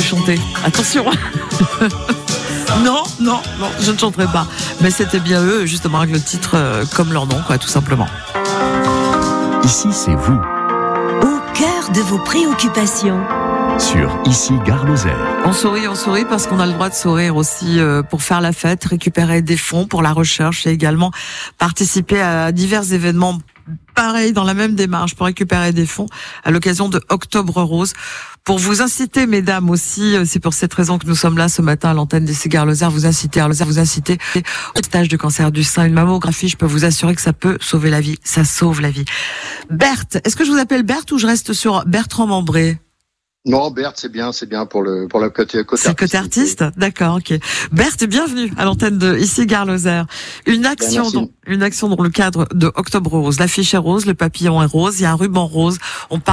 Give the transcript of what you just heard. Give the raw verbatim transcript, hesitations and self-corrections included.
chanter. Attention. Non, non, non, je ne chanterai pas. Mais c'était bien eux, justement, avec le titre euh, comme leur nom, quoi, tout simplement. Ici, c'est vous. Au cœur de vos préoccupations. Sur Ici, Gare Lozère. On sourit, on sourit parce qu'on a le droit de sourire aussi euh, pour faire la fête, récupérer des fonds pour la recherche et également participer à divers événements. Pareil, dans la même démarche, pour récupérer des fonds à l'occasion de Octobre Rose. Pour vous inciter, mesdames aussi, c'est pour cette raison que nous sommes là ce matin à l'antenne des Gare Lozère, vous inciter, à Lozère, vous inciter au stage de cancer du sein, une mammographie, je peux vous assurer que ça peut sauver la vie, ça sauve la vie. Berthe, est-ce que je vous appelle Berthe ou je reste sur Bertrand Mambré? Non, Berthe, c'est bien, c'est bien pour le pour le côté côté c'est côté artiste, d'accord, ok. Berthe, bienvenue à l'antenne de Ici Gare Lozère. Une action, ben, dans, une action dans le cadre de Octobre Rose. L'affiche est rose, le papillon est rose, il y a un ruban rose. On parle